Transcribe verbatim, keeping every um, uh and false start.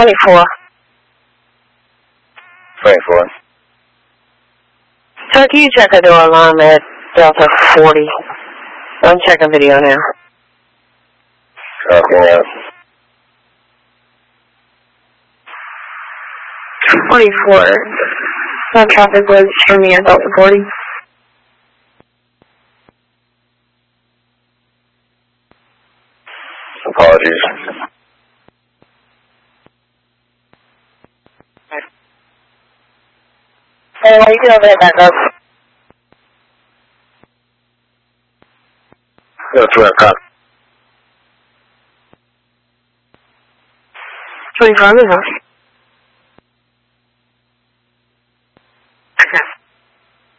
twenty-four. twenty-four. Sir, can you check the door alarm at Delta forty? I'm checking video now. Okay, now. twenty-four. Some traffic was for me at Delta forty. Apologies. Hey, why you get over there back up? That's where I got. twenty-four, I'm in house.